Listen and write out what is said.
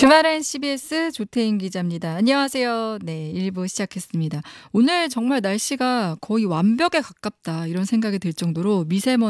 주말엔 CBS 조태인 기자입니다. 안녕하세요. 네, 1부 시작했습니다. 오늘 정말 날씨가 거의 완벽에 가깝다 이런 생각이 들 정도로